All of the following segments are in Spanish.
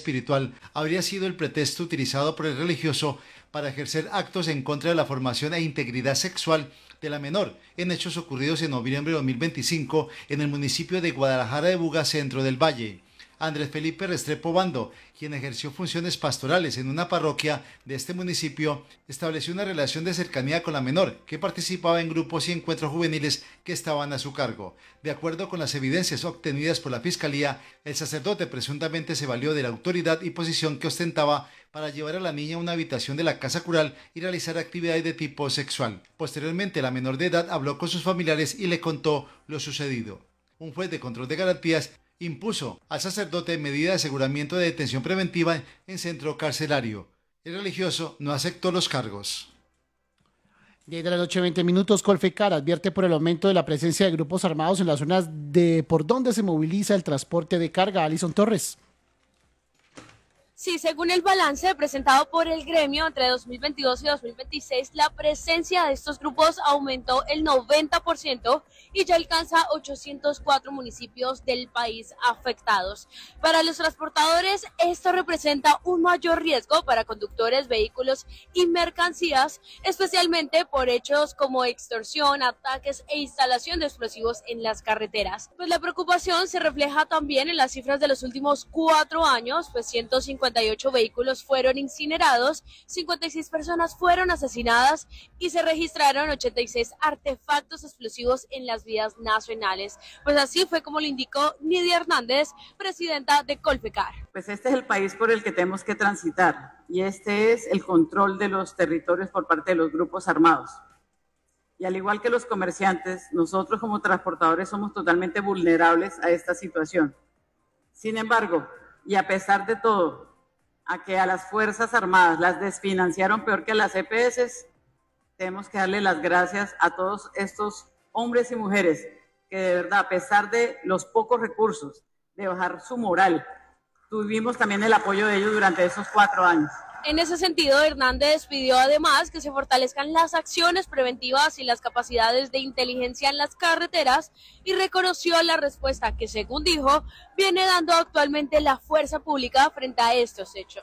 espiritual habría sido el pretexto utilizado por el religioso para ejercer actos en contra de la formación e integridad sexual de la menor, en hechos ocurridos en noviembre de 2025 en el municipio de Guadalajara de Buga, centro del Valle. Andrés Felipe Restrepo Bando, quien ejerció funciones pastorales en una parroquia de este municipio, estableció una relación de cercanía con la menor, que participaba en grupos y encuentros juveniles que estaban a su cargo. De acuerdo con las evidencias obtenidas por la Fiscalía, el sacerdote presuntamente se valió de la autoridad y posición que ostentaba para llevar a la niña a una habitación de la casa cural y realizar actividades de tipo sexual. Posteriormente, la menor de edad habló con sus familiares y le contó lo sucedido. Un juez de control de garantías impuso al sacerdote medida de aseguramiento de detención preventiva en centro carcelario. El religioso no aceptó los cargos. 10 de la noche, 20 minutos. Colfecar advierte por el aumento de la presencia de grupos armados en las zonas de por donde se moviliza el transporte de carga. Alison Torres. Sí, según el balance presentado por el gremio entre 2022 y 2026, la presencia de estos grupos aumentó el 90% y ya alcanza 804 municipios del país afectados. Para los transportadores, esto representa un mayor riesgo para conductores, vehículos y mercancías, especialmente por hechos como extorsión, ataques e instalación de explosivos en las carreteras. Pues la preocupación se refleja también en las cifras de los últimos 4 años, pues 158 vehículos fueron incinerados, 56 personas fueron asesinadas y se registraron 86 artefactos explosivos en las vías nacionales. Pues así fue como lo indicó Nidia Hernández, presidenta de Colfecar. Pues este es el país por el que tenemos que transitar y este es el control de los territorios por parte de los grupos armados. Y al igual que los comerciantes, nosotros como transportadores somos totalmente vulnerables a esta situación. Sin embargo, y a pesar de todo, a que a las Fuerzas Armadas las desfinanciaron peor que a las EPS, tenemos que darle las gracias a todos estos hombres y mujeres que de verdad, a pesar de los pocos recursos, de bajar su moral, tuvimos también el apoyo de ellos durante esos 4 años. En ese sentido, Hernández pidió además que se fortalezcan las acciones preventivas y las capacidades de inteligencia en las carreteras y reconoció la respuesta que, según dijo, viene dando actualmente la fuerza pública frente a estos hechos.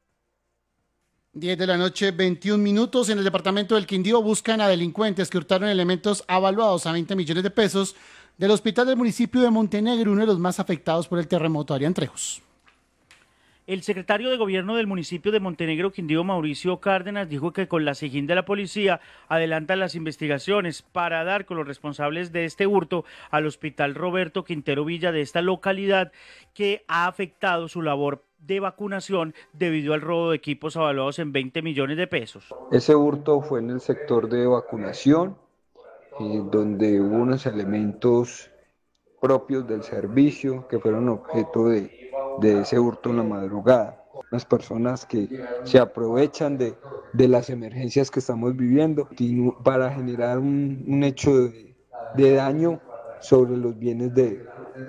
10 de la noche, 21 minutos. En el departamento del Quindío buscan a delincuentes que hurtaron elementos avaluados a 20 millones de pesos del hospital del municipio de Montenegro, uno de los más afectados por el terremoto. Arián Trejos. El secretario de Gobierno del municipio de Montenegro, Quindío, Mauricio Cárdenas, dijo que con la SIGIN de la policía adelantan las investigaciones para dar con los responsables de este hurto al hospital Roberto Quintero Villa de esta localidad, que ha afectado su labor de vacunación debido al robo de equipos avaluados en 20 millones de pesos. Ese hurto fue en el sector de vacunación, donde hubo unos elementos propios del servicio que fueron objeto de ese hurto en la madrugada. Las personas que se aprovechan de las emergencias que estamos viviendo para generar un hecho de daño sobre los bienes de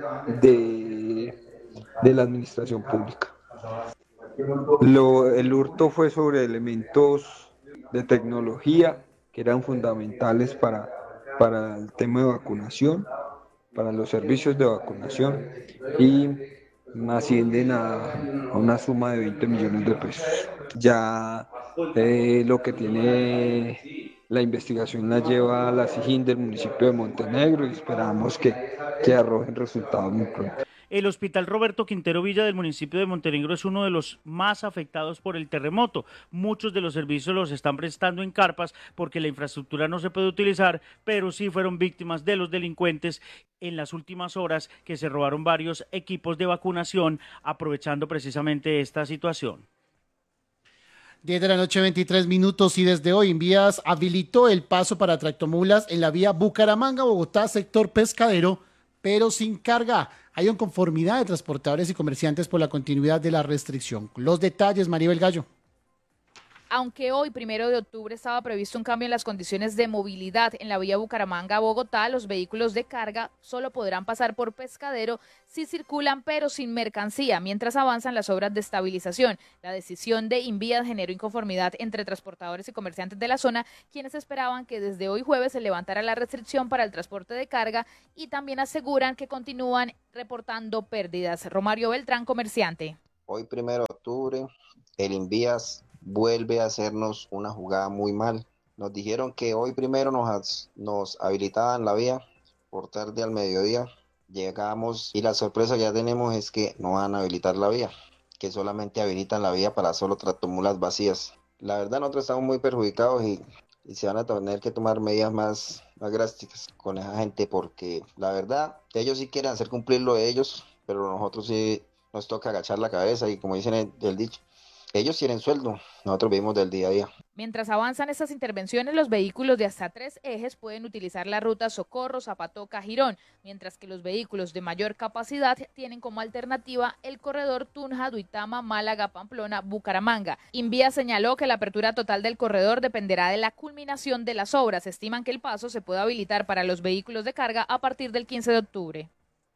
la administración pública. El hurto fue sobre elementos de tecnología que eran fundamentales para el tema de vacunación, para los servicios de vacunación, y ascienden a una suma de 20 millones de pesos. Ya lo que tiene la investigación la lleva a la SIGIN del municipio de Montenegro y esperamos que arrojen resultados muy pronto. El hospital Roberto Quintero Villa del municipio de Montenegro es uno de los más afectados por el terremoto. Muchos de los servicios los están prestando en carpas porque la infraestructura no se puede utilizar, pero sí fueron víctimas de los delincuentes en las últimas horas, que se robaron varios equipos de vacunación aprovechando precisamente esta situación. 10 de la noche, 23 minutos, y desde hoy Invías habilitó el paso para tractomulas en la vía Bucaramanga-Bogotá, sector Pescadero, pero sin carga. Hay inconformidad de transportadores y comerciantes por la continuidad de la restricción. Los detalles, Maribel Gallo. Aunque hoy, 1 de octubre, estaba previsto un cambio en las condiciones de movilidad en la vía Bucaramanga-Bogotá, los vehículos de carga solo podrán pasar por Pescadero si circulan, pero sin mercancía, mientras avanzan las obras de estabilización. La decisión de Invías generó inconformidad entre transportadores y comerciantes de la zona, quienes esperaban que desde hoy jueves se levantara la restricción para el transporte de carga, y también aseguran que continúan reportando pérdidas. Romario Beltrán, comerciante. Hoy 1 de octubre, el Invías vuelve a hacernos una jugada muy mal. Nos dijeron que hoy primero nos habilitaban la vía por tarde al mediodía. Llegamos y la sorpresa que ya tenemos es que no van a habilitar la vía, que solamente habilitan la vía para solo tractomulas vacías. La verdad nosotros estamos muy perjudicados y se van a tener que tomar medidas más drásticas con esa gente, porque la verdad ellos sí quieren hacer cumplir lo de ellos, pero nosotros sí nos toca agachar la cabeza y como dicen el dicho, ellos tienen sueldo, nosotros vivimos del día a día. Mientras avanzan estas intervenciones, los vehículos de hasta 3 ejes pueden utilizar la ruta Socorro, Zapatoca, Girón, mientras que los vehículos de mayor capacidad tienen como alternativa el corredor Tunja, Duitama, Málaga, Pamplona, Bucaramanga. Invías señaló que la apertura total del corredor dependerá de la culminación de las obras. Estiman que el paso se puede habilitar para los vehículos de carga a partir del 15 de octubre.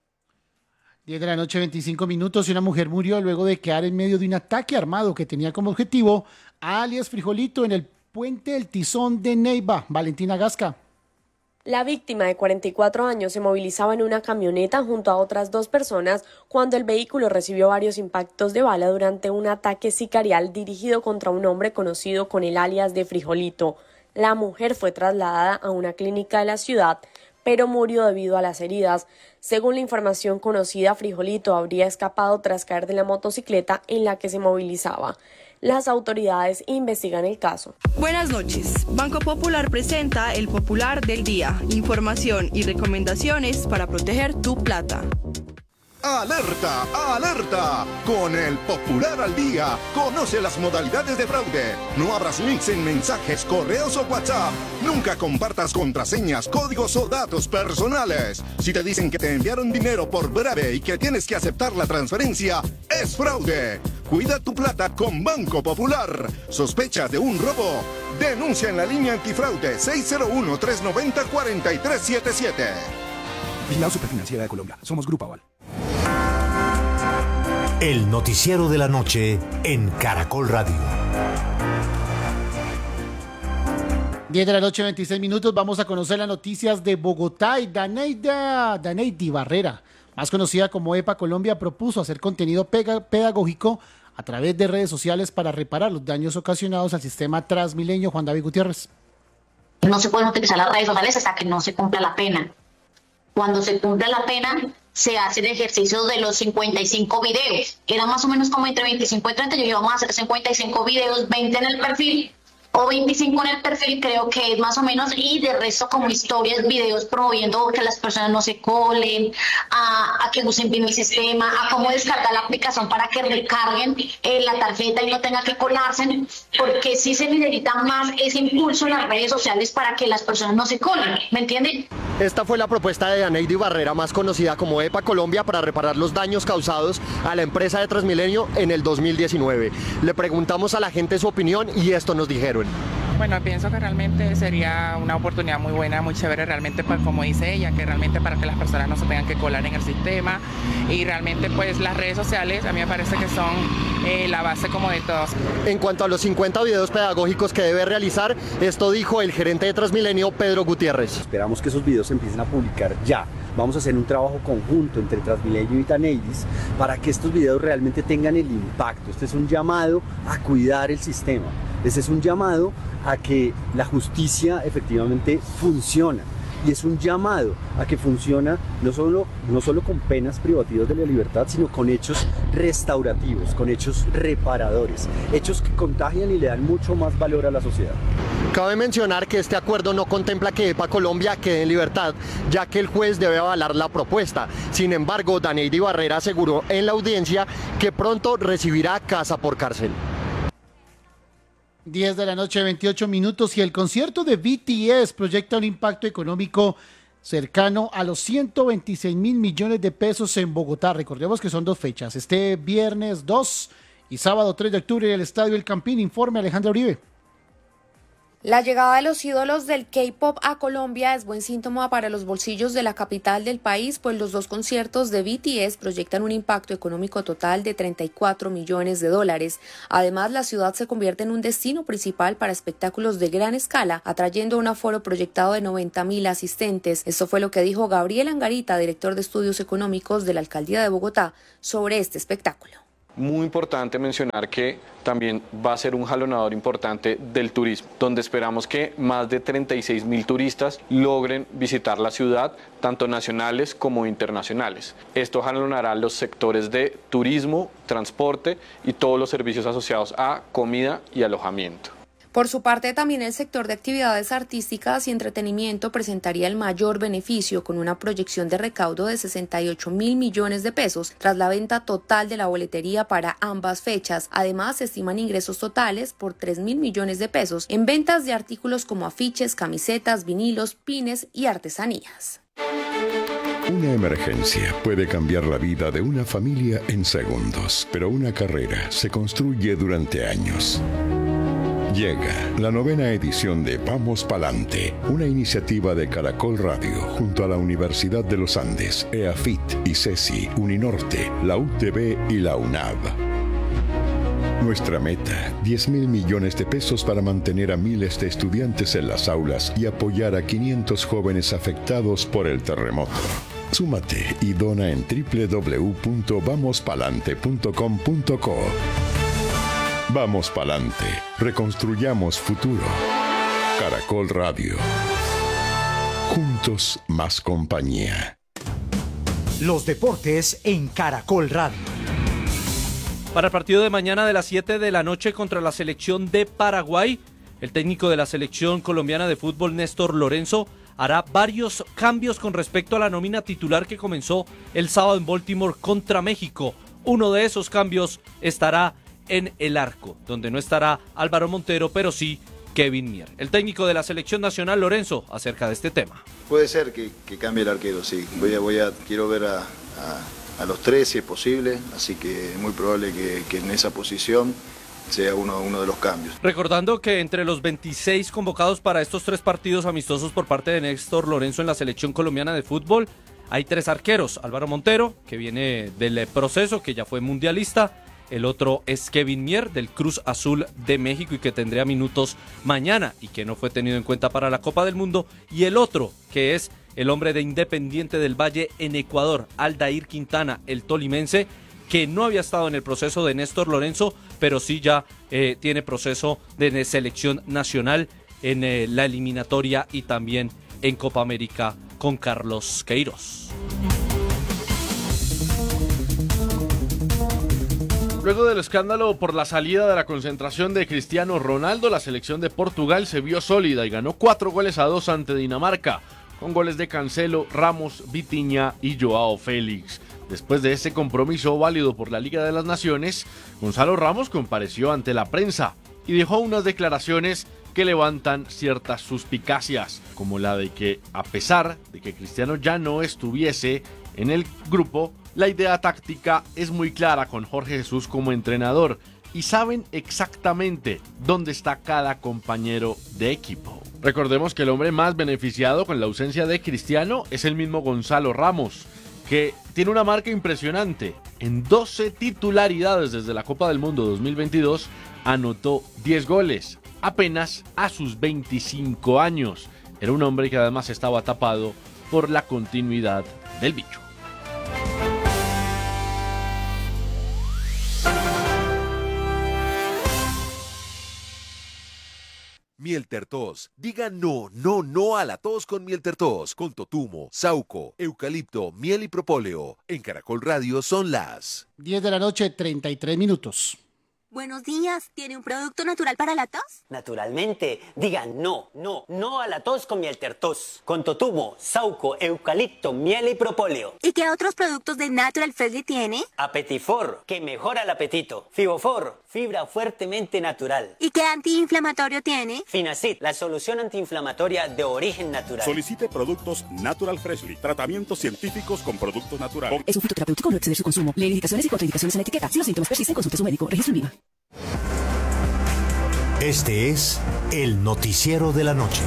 10 de la noche, 25 minutos, y una mujer murió luego de quedar en medio de un ataque armado que tenía como objetivo a alias Frijolito en el puente El Tizón de Neiva. Valentina Gasca. La víctima de 44 años se movilizaba en una camioneta junto a otras 2 personas cuando el vehículo recibió varios impactos de bala durante un ataque sicarial dirigido contra un hombre conocido con el alias de Frijolito. La mujer fue trasladada a una clínica de la ciudad, pero murió debido a las heridas. Según la información conocida, Frijolito habría escapado tras caer de la motocicleta en la que se movilizaba. Las autoridades investigan el caso. Buenas noches. Banco Popular presenta el Popular del Día. Información y recomendaciones para proteger tu plata. ¡Alerta! ¡Alerta! Con el Popular al Día, conoce las modalidades de fraude. No abras links en mensajes, correos o WhatsApp. Nunca compartas contraseñas, códigos o datos personales. Si te dicen que te enviaron dinero por breve y que tienes que aceptar la transferencia, es fraude. Cuida tu plata con Banco Popular. ¿Sospechas de un robo? Denuncia en la línea antifraude 601-390-4377. Vigilado Superfinanciera de Colombia. Somos Grupo Aval. El noticiero de la noche en Caracol Radio. 10 de la noche, 26 minutos. Vamos a conocer las noticias de Bogotá y Daneidi Barrera, más conocida como EPA Colombia, propuso hacer contenido pedagógico a través de redes sociales para reparar los daños ocasionados al sistema Transmilenio. Juan David Gutiérrez. No se pueden utilizar las redes sociales hasta que no se cumpla la pena. Cuando se cumpla la pena, se hace el ejercicio de los 55 videos. Era más o menos como entre 25 y 30. Yo dije, vamos a hacer 55 videos, 20 en el perfil o 25 en el perfil, creo que es más o menos, y de resto como historias, videos promoviendo que las personas no se colen, a que usen bien el sistema, a cómo descargar la aplicación para que recarguen la tarjeta y no tenga que colarse, porque sí se necesita más ese impulso en las redes sociales para que las personas no se colen, ¿me entienden? Esta fue la propuesta de Daneidi Barrera, más conocida como EPA Colombia, para reparar los daños causados a la empresa de Transmilenio en el 2019. Le preguntamos a la gente su opinión y esto nos dijeron. Bueno, pienso que realmente sería una oportunidad muy buena, muy chévere realmente, para, como dice ella, que realmente para que las personas no se tengan que colar en el sistema, y realmente pues las redes sociales a mí me parece que son la base como de todos. En cuanto a los 50 videos pedagógicos que debe realizar, esto dijo el gerente de Transmilenio, Pedro Gutiérrez. Esperamos que esos videos se empiecen a publicar ya. Vamos a hacer un trabajo conjunto entre Transmilenio y Daneidis para que estos videos realmente tengan el impacto. Este es un llamado a cuidar el sistema. Este es un llamado a que la justicia efectivamente funciona. Y es un llamado a que funciona no solo con penas privativas de la libertad, sino con hechos restaurativos, con hechos reparadores, hechos que contagian y le dan mucho más valor a la sociedad. Cabe mencionar que este acuerdo no contempla que EPA Colombia quede en libertad, ya que el juez debe avalar la propuesta. Sin embargo, Daneidi Barrera aseguró en la audiencia que pronto recibirá casa por cárcel. 10 de la noche, 28 minutos, y el concierto de BTS proyecta un impacto económico cercano a los 126 mil millones de pesos en Bogotá. Recordemos que son 2 fechas, este viernes 2 y sábado 3 de octubre en el Estadio El Campín. Informe Alejandra Uribe. La llegada de los ídolos del K-pop a Colombia es buen síntoma para los bolsillos de la capital del país, pues los 2 conciertos de BTS proyectan un impacto económico total de $34 millones. Además, la ciudad se convierte en un destino principal para espectáculos de gran escala, atrayendo un aforo proyectado de 90.000 asistentes. Esto fue lo que dijo Gabriel Angarita, director de estudios económicos de la Alcaldía de Bogotá, sobre este espectáculo. muy importante mencionar que también va a ser un jalonador importante del turismo, donde esperamos que más de 36.000 turistas logren visitar la ciudad, tanto nacionales como internacionales. Esto jalonará los sectores de turismo, transporte y todos los servicios asociados a comida y alojamiento. Por su parte, también el sector de actividades artísticas y entretenimiento presentaría el mayor beneficio, con una proyección de recaudo de 68.000 millones de pesos tras la venta total de la boletería para ambas fechas. Además, se estiman ingresos totales por 3.000 millones de pesos en ventas de artículos como afiches, camisetas, vinilos, pines y artesanías. Una emergencia puede cambiar la vida de una familia en segundos, pero una carrera se construye durante años. Llega la 9ª edición de Vamos Palante, una iniciativa de Caracol Radio junto a la Universidad de los Andes, EAFIT, ICESI, Uninorte, la UTB y la UNAV. Nuestra meta, 10.000 millones de pesos para mantener a miles de estudiantes en las aulas y apoyar a 500 jóvenes afectados por el terremoto. Súmate y dona en www.vamospalante.com.co. Vamos pa'lante, reconstruyamos futuro. Caracol Radio. Juntos más compañía. Los deportes en Caracol Radio. Para el partido de mañana de las 7 de la noche contra la selección de Paraguay, el técnico de la selección colombiana de fútbol, Néstor Lorenzo, hará varios cambios con respecto a la nómina titular que comenzó el sábado en Baltimore contra México. Uno de esos cambios estará en el arco, donde no estará Álvaro Montero, pero sí Kevin Mier. El técnico de la selección nacional, Lorenzo, acerca de este tema. Puede ser que cambie el arquero, sí. Quiero ver a los tres si es posible, así que es muy probable que en esa posición sea uno de los cambios. Recordando que entre los 26 convocados para estos 3 partidos amistosos por parte de Néstor Lorenzo en la selección colombiana de fútbol, hay 3 arqueros. Álvaro Montero, que viene del proceso, que ya fue mundialista. El otro es Kevin Mier, del Cruz Azul de México, y que tendría minutos mañana y que no fue tenido en cuenta para la Copa del Mundo. Y el otro, que es el hombre de Independiente del Valle en Ecuador, Aldair Quintana, el tolimense, que no había estado en el proceso de Néstor Lorenzo, pero sí ya tiene proceso de selección nacional en la eliminatoria y también en Copa América con Carlos Queiroz. Luego del escándalo por la salida de la concentración de Cristiano Ronaldo, la selección de Portugal se vio sólida y ganó 4-2 ante Dinamarca, con goles de Cancelo, Ramos, Vitinha y Joao Félix. Después de ese compromiso válido por la Liga de las Naciones, Gonzalo Ramos compareció ante la prensa y dejó unas declaraciones que levantan ciertas suspicacias, como la de que, a pesar de que Cristiano ya no estuviese en el grupo, la idea táctica es muy clara con Jorge Jesús como entrenador y saben exactamente dónde está cada compañero de equipo. Recordemos que el hombre más beneficiado con la ausencia de Cristiano es el mismo Gonzalo Ramos, que tiene una marca impresionante. En 12 titularidades desde la Copa del Mundo 2022 anotó 10 goles, apenas a sus 25 años. Era un hombre que además estaba tapado por la continuidad del bicho. Mieltertos. Diga no a la tos con Mieltertos. Con totumo, sauco, eucalipto, miel y propóleo. En Caracol Radio son las 10 de la noche, 33 minutos. Buenos días, ¿tiene un producto natural para la tos? Naturalmente, diga no a la tos con Mieltertos. Con totumo, sauco, eucalipto, miel y propóleo. ¿Y qué otros productos de Natural Freshly tiene? Apetifor, que mejora el apetito. Fibofor, fibra fuertemente natural. ¿Y qué antiinflamatorio tiene? Finacid, la solución antiinflamatoria de origen natural. Solicite productos Natural Freshly, tratamientos científicos con productos naturales. Es un fitoterapéutico, no exceder su consumo. Lee indicaciones y contraindicaciones en la etiqueta. Si los síntomas persisten, consulte a su médico. Registro INVIMA. Este es el noticiero de la noche.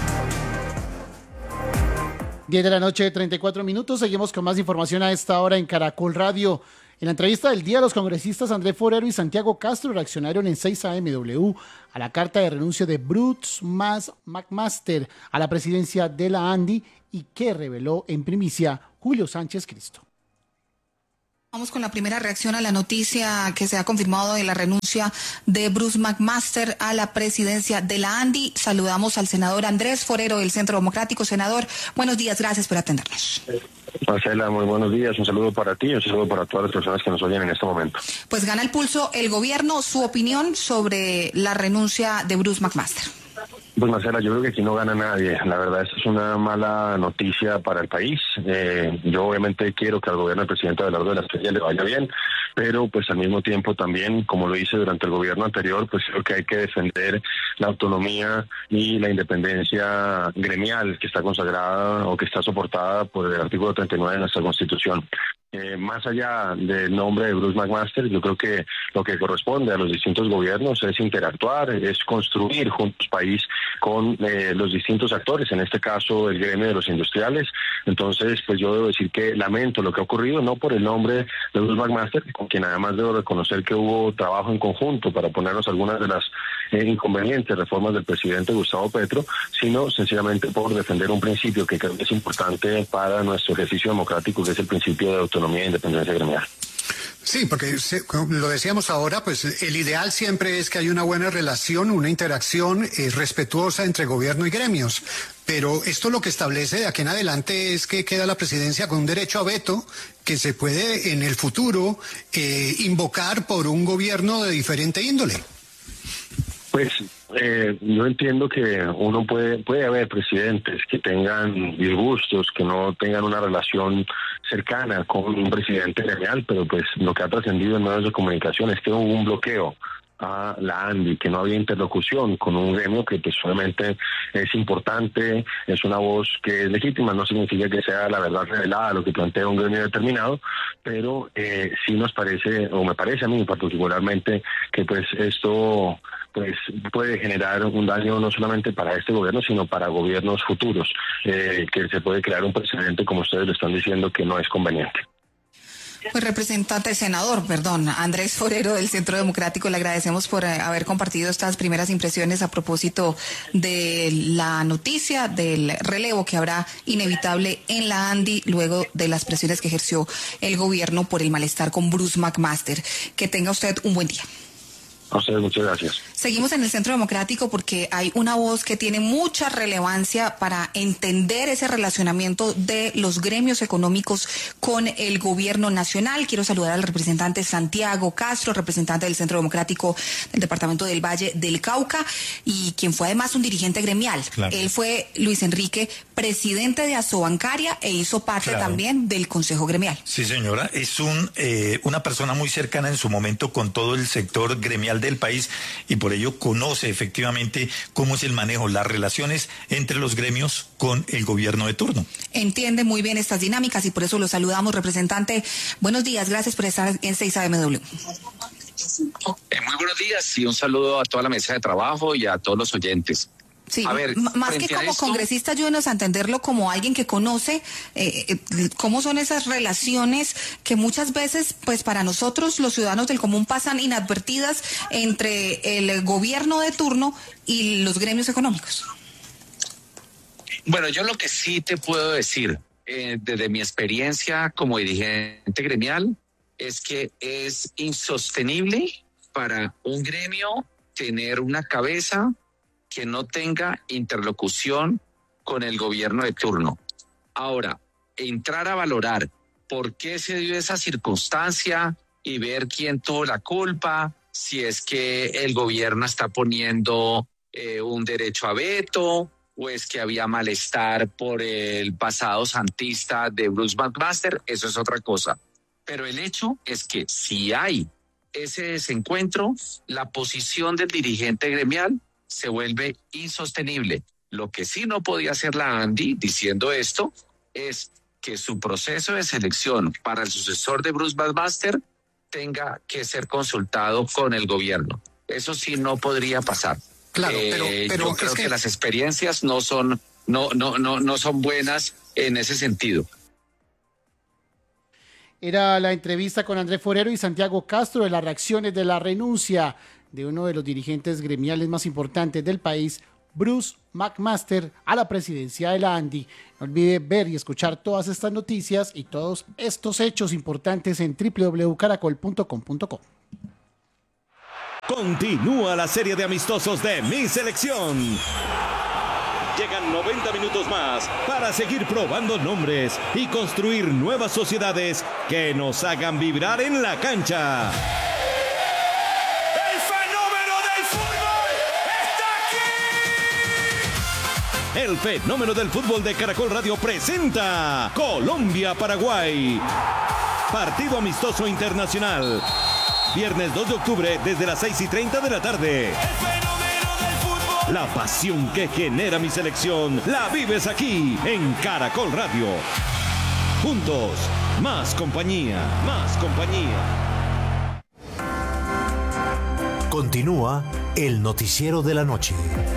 10 de la noche, 34 minutos. Seguimos con más información a esta hora en Caracol Radio. En la entrevista del día, los congresistas Andrés Forero y Santiago Castro reaccionaron en 6 AMW a la carta de renuncio de Bruce McMaster a la presidencia de la ANDI y que reveló en primicia Julio Sánchez Cristo. Vamos con la primera reacción a la noticia que se ha confirmado de la renuncia de Bruce McMaster a la presidencia de la ANDI. Saludamos al senador Andrés Forero del Centro Democrático. Senador, buenos días, gracias por atendernos. Marcela, muy buenos días, un saludo para ti y un saludo para todas las personas que nos oyen en este momento. Pues gana el pulso el gobierno. Su opinión sobre la renuncia de Bruce McMaster. Pues Marcela, yo creo que aquí no gana nadie. La verdad, esta es una mala noticia para el país. Yo obviamente quiero que al gobierno del presidente Abelardo de la Espriella le vaya bien, pero pues al mismo tiempo también, como lo hice durante el gobierno anterior, pues creo que hay que defender la autonomía y la independencia gremial que está consagrada o que está soportada por el artículo 39 de nuestra Constitución. Más allá del nombre de Bruce McMaster, yo creo que lo que corresponde a los distintos gobiernos es interactuar, es construir juntos país con los distintos actores, en este caso el gremio de los industriales. Entonces, pues yo debo decir que lamento lo que ha ocurrido, no por el nombre de Bruce McMaster, con quien además debo reconocer que hubo trabajo en conjunto para ponernos algunas de las inconvenientes reformas del presidente Gustavo Petro, sino sencillamente por defender un principio que creo que es importante para nuestro ejercicio democrático, que es el principio de autonomía e independencia gremial. Sí, porque como lo decíamos ahora, pues el ideal siempre es que haya una buena relación, una interacción respetuosa entre gobierno y gremios. Pero esto lo que establece de aquí en adelante es que queda la presidencia con un derecho a veto que se puede en el futuro invocar por un gobierno de diferente índole. Pues yo entiendo que uno puede haber presidentes que tengan disgustos, que no tengan una relación cercana con un presidente gremial, pero pues lo que ha trascendido en medios de comunicación es que hubo un bloqueo a la ANDI, que no había interlocución con un gremio que pues obviamente es importante, es una voz que es legítima, no significa que sea la verdad revelada lo que plantea un gremio determinado, pero sí nos parece, o me parece a mí particularmente, que pues esto pues puede generar un daño no solamente para este gobierno, sino para gobiernos futuros, que se puede crear un precedente, como ustedes lo están diciendo, que no es conveniente. Pues senador, Andrés Forero del Centro Democrático, le agradecemos por haber compartido estas primeras impresiones a propósito de la noticia del relevo que habrá inevitable en la ANDI luego de las presiones que ejerció el gobierno por el malestar con Bruce McMaster. Que tenga usted un buen día. A ustedes, muchas gracias. Seguimos en el Centro Democrático porque hay una voz que tiene mucha relevancia para entender ese relacionamiento de los gremios económicos con el gobierno nacional. Quiero saludar al representante Santiago Castro, representante del Centro Democrático del Departamento del Valle del Cauca y quien fue además un dirigente gremial. Claro. Él fue, Luis Enrique, presidente de Asobancaria e hizo parte también del Consejo Gremial. Sí, señora, es una persona muy cercana en su momento con todo el sector gremial del país y por ello conoce efectivamente cómo es el manejo, las relaciones entre los gremios con el gobierno de turno. Entiende muy bien estas dinámicas y por eso lo saludamos, representante. Buenos días, gracias por estar en 6am. Muy buenos días y un saludo a toda la mesa de trabajo y a todos los oyentes. Sí, a ver, más que como congresista, ayúdenos a entenderlo como alguien que conoce cómo son esas relaciones que muchas veces, pues para nosotros, los ciudadanos del común, pasan inadvertidas entre el gobierno de turno y los gremios económicos. Bueno, yo lo que sí te puedo decir, desde mi experiencia como dirigente gremial, es que es insostenible para un gremio tener una cabeza que no tenga interlocución con el gobierno de turno. Ahora, entrar a valorar por qué se dio esa circunstancia y ver quién tuvo la culpa, si es que el gobierno está poniendo un derecho a veto o es que había malestar por el pasado santista de Bruce McMaster, eso es otra cosa. Pero el hecho es que si hay ese desencuentro, la posición del dirigente gremial se vuelve insostenible. Lo que sí no podía hacer la ANDI diciendo esto es que su proceso de selección para el sucesor de Bruce McMaster tenga que ser consultado con el gobierno. Eso sí no podría pasar. Claro, pero yo creo que las experiencias no son buenas en ese sentido. Era la entrevista con Andrés Forero y Santiago Castro de las reacciones de la renuncia de uno de los dirigentes gremiales más importantes del país Bruce McMaster a la presidencia de la ANDI. No olvide ver y escuchar todas estas noticias y todos estos hechos importantes en www.caracol.com.co. Continúa la serie de amistosos de Mi Selección. Llegan 90 minutos más para seguir probando nombres y construir nuevas sociedades que nos hagan vibrar en la cancha. ¡El fenómeno del fútbol está aquí! El fenómeno del fútbol de Caracol Radio presenta Colombia-Paraguay. Partido amistoso internacional. Viernes 2 de octubre desde las 6:30 de la tarde. La pasión que genera Mi Selección la vives aquí en Caracol Radio. Juntos, más compañía, más compañía. Continúa el noticiero de la noche.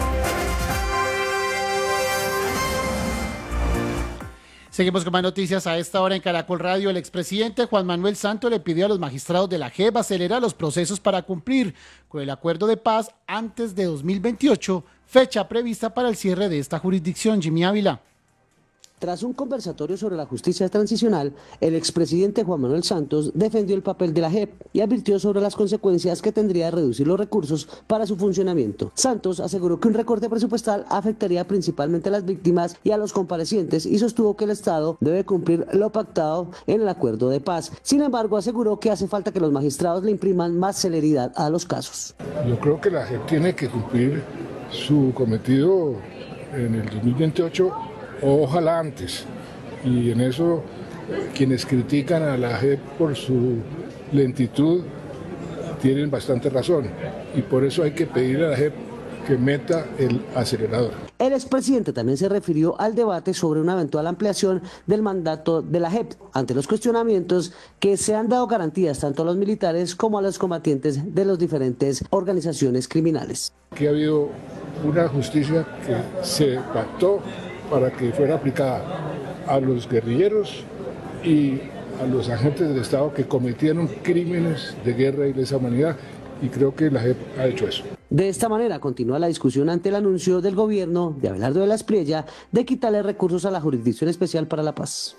Seguimos con más noticias a esta hora en Caracol Radio. El expresidente Juan Manuel Santos le pidió a los magistrados de la JEP acelerar los procesos para cumplir con el acuerdo de paz antes de 2028, fecha prevista para el cierre de esta jurisdicción. Jimmy Ávila. Tras un conversatorio sobre la justicia transicional, el expresidente Juan Manuel Santos defendió el papel de la JEP y advirtió sobre las consecuencias que tendría de reducir los recursos para su funcionamiento. Santos aseguró que un recorte presupuestal afectaría principalmente a las víctimas y a los comparecientes y sostuvo que el Estado debe cumplir lo pactado en el acuerdo de paz. Sin embargo, aseguró que hace falta que los magistrados le impriman más celeridad a los casos. Yo creo que la JEP tiene que cumplir su cometido en el 2028. Ojalá antes, y en eso quienes critican a la JEP por su lentitud tienen bastante razón, y por eso hay que pedir a la JEP que meta el acelerador. El expresidente también se refirió al debate sobre una eventual ampliación del mandato de la JEP ante los cuestionamientos que se han dado garantías tanto a los militares como a los combatientes de las diferentes organizaciones criminales. Que ha habido una justicia que se pactó para que fuera aplicada a los guerrilleros y a los agentes del Estado que cometieron crímenes de guerra y lesa humanidad, y creo que la JEP ha hecho eso. De esta manera continúa la discusión ante el anuncio del gobierno de Abelardo de la Espriella de quitarle recursos a la Jurisdicción Especial para la Paz.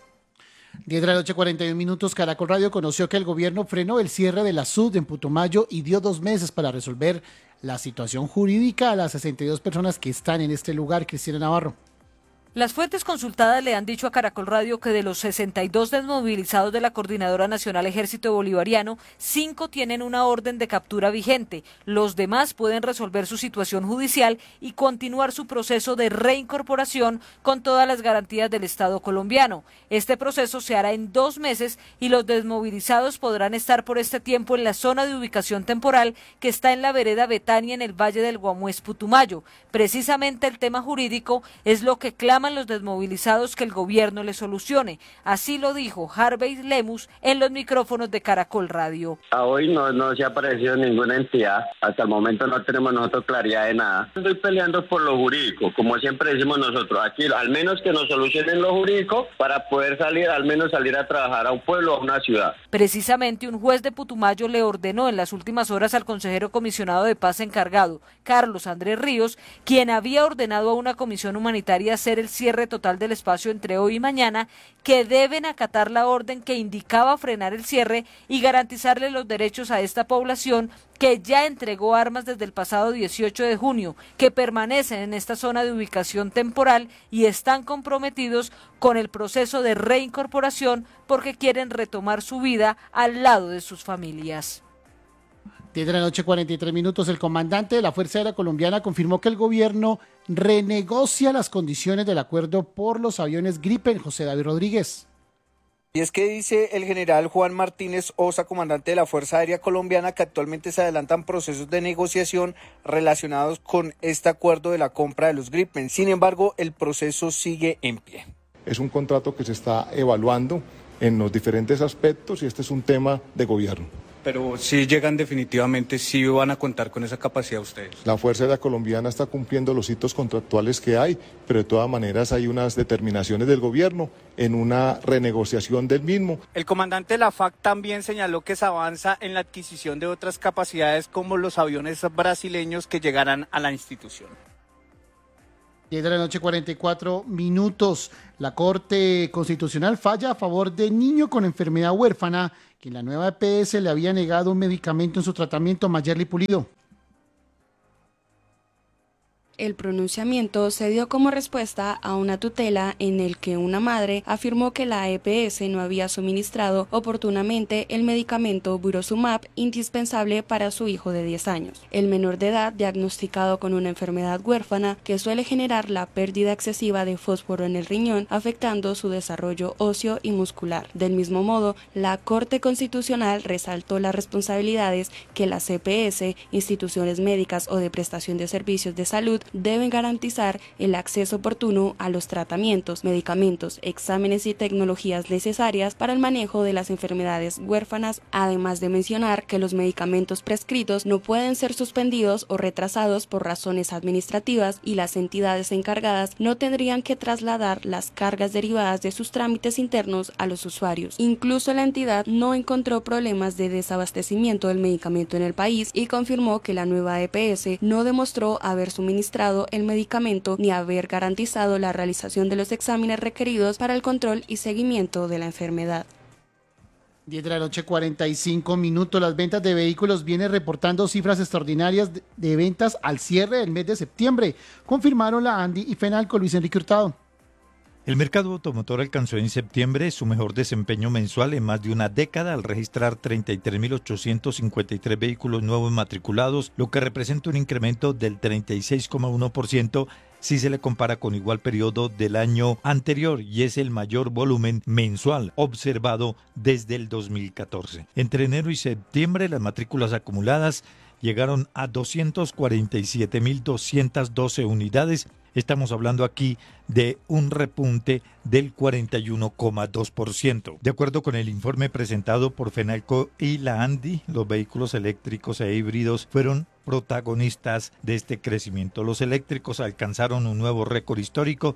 10 de la noche, 41 minutos. Caracol Radio conoció que el gobierno frenó el cierre de la SUD en Putumayo y dio 2 meses para resolver la situación jurídica a las 62 personas que están en este lugar. Cristina Navarro. Las fuentes consultadas le han dicho a Caracol Radio que de los 62 desmovilizados de la Coordinadora Nacional Ejército Bolivariano, 5 tienen una orden de captura vigente. Los demás pueden resolver su situación judicial y continuar su proceso de reincorporación con todas las garantías del Estado colombiano. Este proceso se hará en 2 meses y los desmovilizados podrán estar por este tiempo en la zona de ubicación temporal que está en la vereda Betania en el Valle del Guamués, Putumayo. Precisamente el tema jurídico es lo que clama los desmovilizados que el gobierno les solucione. Así lo dijo Harvey Lemus en los micrófonos de Caracol Radio. A hoy no se ha aparecido ninguna entidad. Hasta el momento no tenemos nosotros claridad de nada. Estoy peleando por lo jurídico, como siempre decimos nosotros. Aquí al menos que nos solucionen lo jurídico para poder salir a trabajar a un pueblo o a una ciudad. Precisamente un juez de Putumayo le ordenó en las últimas horas al consejero comisionado de paz encargado, Carlos Andrés Ríos, quien había ordenado a una comisión humanitaria hacer el cierre total del espacio entre hoy y mañana, que deben acatar la orden que indicaba frenar el cierre y garantizarle los derechos a esta población que ya entregó armas desde el pasado 18 de junio, que permanecen en esta zona de ubicación temporal y están comprometidos con el proceso de reincorporación porque quieren retomar su vida al lado de sus familias. 10 de la noche, 43 minutos. El comandante de la Fuerza Aérea Colombiana confirmó que el gobierno renegocia las condiciones del acuerdo por los aviones Gripen. José David Rodríguez. Y es que dice el general Juan Martínez Osa, comandante de la Fuerza Aérea Colombiana, que actualmente se adelantan procesos de negociación relacionados con este acuerdo de la compra de los Gripen. Sin embargo, el proceso sigue en pie. Es un contrato que se está evaluando en los diferentes aspectos y este es un tema de gobierno. Pero si llegan definitivamente, sí van a contar con esa capacidad ustedes. La Fuerza Aérea Colombiana está cumpliendo los hitos contractuales que hay, pero de todas maneras hay unas determinaciones del gobierno en una renegociación del mismo. El comandante de la FAC también señaló que se avanza en la adquisición de otras capacidades como los aviones brasileños que llegarán a la institución. 10 de la noche, 44 minutos. La Corte Constitucional falla a favor de niño con enfermedad huérfana que en la nueva EPS le había negado un medicamento en su tratamiento. Mayerly Pulido. El pronunciamiento se dio como respuesta a una tutela en el que una madre afirmó que la EPS no había suministrado oportunamente el medicamento Burosumab indispensable para su hijo de 10 años. El menor de edad diagnosticado con una enfermedad huérfana que suele generar la pérdida excesiva de fósforo en el riñón, afectando su desarrollo óseo y muscular. Del mismo modo, la Corte Constitucional resaltó las responsabilidades que las EPS, instituciones médicas o de prestación de servicios de salud, deben garantizar el acceso oportuno a los tratamientos, medicamentos, exámenes y tecnologías necesarias para el manejo de las enfermedades huérfanas, además de mencionar que los medicamentos prescritos no pueden ser suspendidos o retrasados por razones administrativas y las entidades encargadas no tendrían que trasladar las cargas derivadas de sus trámites internos a los usuarios. Incluso la entidad no encontró problemas de desabastecimiento del medicamento en el país y confirmó que la nueva EPS no demostró haber suministrado el medicamento ni haber garantizado la realización de los exámenes requeridos para el control y seguimiento de la enfermedad. 10 de la noche, 45 minutos. Las ventas de vehículos vienen reportando cifras extraordinarias de ventas al cierre del mes de septiembre, confirmaron la ANDI y FENALCO. Luis Enrique Hurtado. El mercado automotor alcanzó en septiembre su mejor desempeño mensual en más de una década al registrar 33.853 vehículos nuevos matriculados, lo que representa un incremento del 36,1% si se le compara con igual periodo del año anterior y es el mayor volumen mensual observado desde el 2014. Entre enero y septiembre las matrículas acumuladas llegaron a 247.212 unidades. Estamos hablando aquí de un repunte del 41,2%. De acuerdo con el informe presentado por FENALCO y la ANDI, los vehículos eléctricos e híbridos fueron protagonistas de este crecimiento. Los eléctricos alcanzaron un nuevo récord histórico,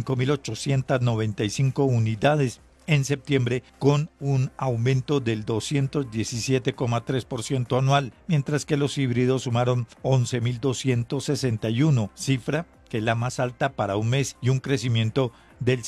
5.895 unidades en septiembre, con un aumento del 217,3% anual, mientras que los híbridos sumaron 11.261, cifra que es la más alta para un mes y un crecimiento del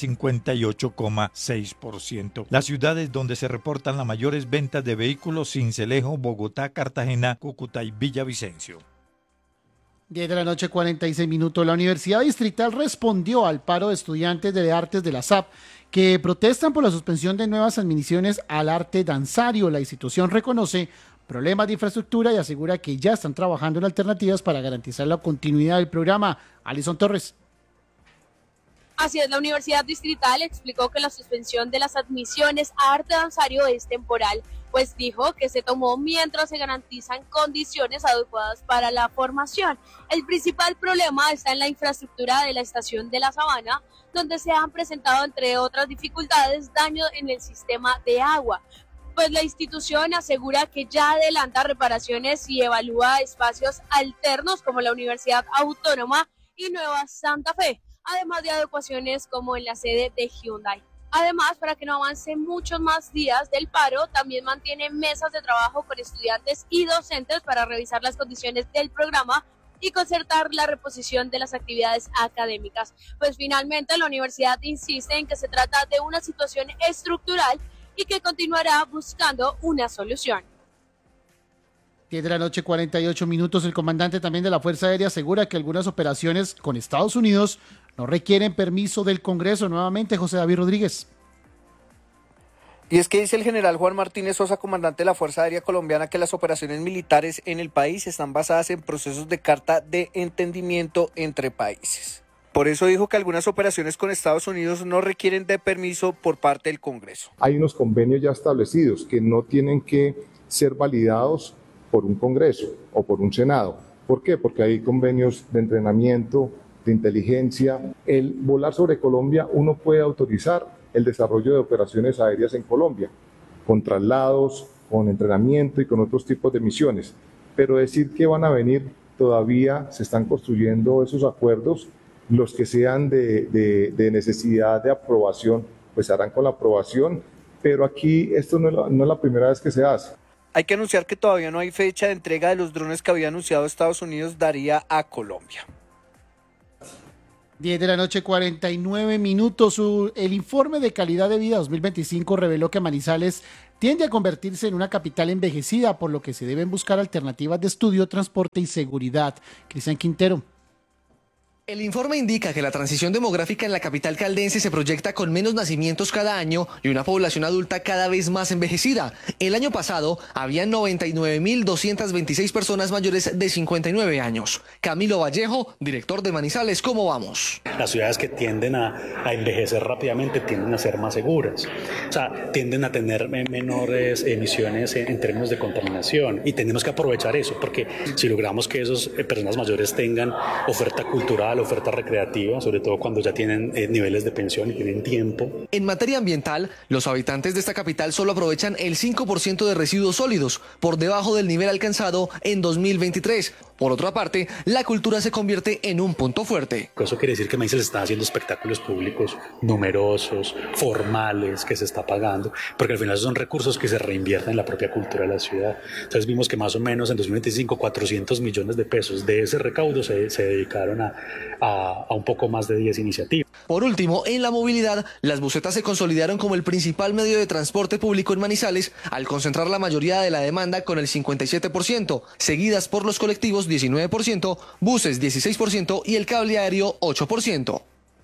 58,6%. Las ciudades donde se reportan las mayores ventas de vehículos: Sincelejo, Bogotá, Cartagena, Cúcuta y Villavicencio. 10 de la noche, 46 minutos. La Universidad Distrital respondió al paro de estudiantes de artes de la SAP que protestan por la suspensión de nuevas admisiones al arte danzario. La institución reconoce problemas de infraestructura y asegura que ya están trabajando en alternativas para garantizar la continuidad del programa. Alison Torres. Así es, la Universidad Distrital explicó que la suspensión de las admisiones a arte danzario es temporal, pues dijo que se tomó mientras se garantizan condiciones adecuadas para la formación. El principal problema está en la infraestructura de la estación de La Sabana, donde se han presentado, entre otras dificultades, daño en el sistema de agua. Pues la institución asegura que ya adelanta reparaciones y evalúa espacios alternos como la Universidad Autónoma y Nueva Santa Fe, además de adecuaciones como en la sede de Hyundai. Además, para que no avance muchos más días del paro, también mantiene mesas de trabajo con estudiantes y docentes para revisar las condiciones del programa y concertar la reposición de las actividades académicas. Pues finalmente la universidad insiste en que se trata de una situación estructural y que continuará buscando una solución. 10 de la noche, 48 minutos. El comandante también de la Fuerza Aérea asegura que algunas operaciones con Estados Unidos no requieren permiso del Congreso. Nuevamente, José David Rodríguez. Y es que dice el general Juan Martínez Sosa, comandante de la Fuerza Aérea Colombiana, que las operaciones militares en el país están basadas en procesos de carta de entendimiento entre países. Por eso dijo que algunas operaciones con Estados Unidos no requieren de permiso por parte del Congreso. Hay unos convenios ya establecidos que no tienen que ser validados por un Congreso o por un Senado. ¿Por qué? Porque hay convenios de entrenamiento, de inteligencia. El volar sobre Colombia, uno puede autorizar el desarrollo de operaciones aéreas en Colombia, con traslados, con entrenamiento y con otros tipos de misiones. Pero decir que van a venir, todavía se están construyendo esos acuerdos. Los que sean de necesidad de aprobación, pues se harán con la aprobación, pero aquí esto no es la primera vez que se hace. Hay que anunciar que todavía no hay fecha de entrega de los drones que había anunciado Estados Unidos daría a Colombia. 10 de la noche, 49 minutos. El informe de calidad de vida 2025 reveló que Manizales tiende a convertirse en una capital envejecida, por lo que se deben buscar alternativas de estudio, transporte y seguridad. Cristian Quintero. El informe indica que la transición demográfica en la capital caldense se proyecta con menos nacimientos cada año y una población adulta cada vez más envejecida. El año pasado había 99.226 personas mayores de 59 años. Camilo Vallejo, director de Manizales, ¿cómo vamos? Las ciudades que tienden a envejecer rápidamente tienden a ser más seguras. O sea, tienden a tener menores emisiones en términos de contaminación y tenemos que aprovechar eso, porque si logramos que esas personas mayores tengan oferta cultural, oferta recreativa, sobre todo cuando ya tienen niveles de pensión y tienen tiempo. En materia ambiental, los habitantes de esta capital solo aprovechan el 5% de residuos sólidos, por debajo del nivel alcanzado en 2023. Por otra parte, la cultura se convierte en un punto fuerte. Eso quiere decir que Manizales está haciendo espectáculos públicos numerosos, formales, que se está pagando, porque al final son recursos que se reinvierten en la propia cultura de la ciudad. Entonces vimos que más o menos en 2025 400 millones de pesos de ese recaudo se dedicaron a un poco más de 10 iniciativas. Por último, en la movilidad, las busetas se consolidaron como el principal medio de transporte público en Manizales, al concentrar la mayoría de la demanda con el 57%, seguidas por los colectivos 19%, buses 16% y el cable aéreo 8%.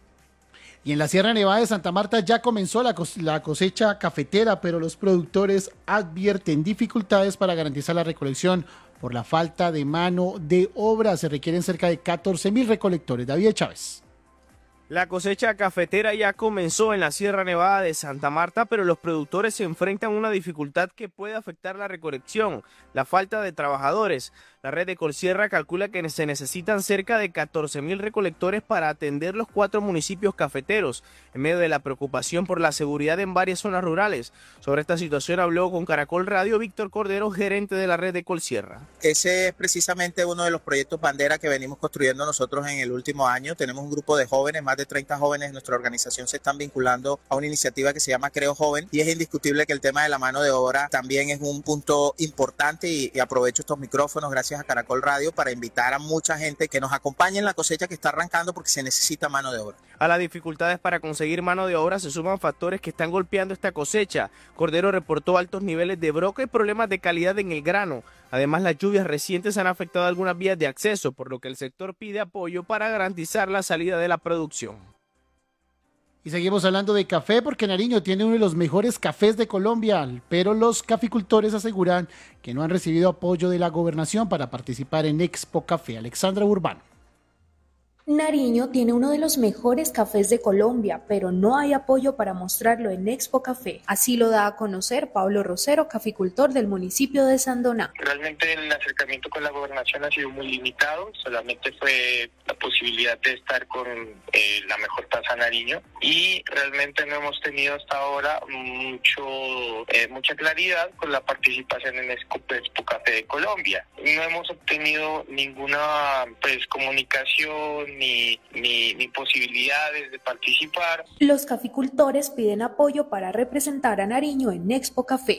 Y en la Sierra Nevada de Santa Marta ya comenzó la cosecha cafetera, pero los productores advierten dificultades para garantizar la recolección por la falta de mano de obra. Se requieren cerca de 14.000 recolectores. David Chávez. La cosecha cafetera ya comenzó en la Sierra Nevada de Santa Marta, pero los productores se enfrentan a una dificultad que puede afectar la recolección, la falta de trabajadores. La red de Colsierra calcula que se necesitan cerca de 14.000 recolectores para atender los 4 municipios cafeteros, en medio de la preocupación por la seguridad en varias zonas rurales. Sobre esta situación habló con Caracol Radio Víctor Cordero, gerente de la red de Colsierra. Ese es precisamente uno de los proyectos bandera que venimos construyendo nosotros en el último año. Tenemos un grupo de jóvenes, más de 30 jóvenes de nuestra organización se están vinculando a una iniciativa que se llama Creo Joven, y es indiscutible que el tema de la mano de obra también es un punto importante y aprovecho estos micrófonos gracias a Caracol Radio para invitar a mucha gente que nos acompañe en la cosecha que está arrancando, porque se necesita mano de obra. A las dificultades para conseguir mano de obra se suman factores que están golpeando esta cosecha. Cordero reportó altos niveles de broca y problemas de calidad en el grano. Además, las lluvias recientes han afectado algunas vías de acceso, por lo que el sector pide apoyo para garantizar la salida de la producción. Y seguimos hablando de café porque Nariño tiene uno de los mejores cafés de Colombia, pero los caficultores aseguran que no han recibido apoyo de la gobernación para participar en Expo Café. Alexandra Urbano. Nariño tiene uno de los mejores cafés de Colombia, pero no hay apoyo para mostrarlo en Expo Café. Así lo da a conocer Pablo Rosero, caficultor del municipio de Sandoná. Realmente el acercamiento con la gobernación ha sido muy limitado, solamente fue la posibilidad de estar con la mejor tasa Nariño, y realmente no hemos tenido hasta ahora mucha claridad con la participación en Expo Café de Colombia. No hemos obtenido ninguna comunicación ni posibilidades de participar. Los caficultores piden apoyo para representar a Nariño en Expo Café.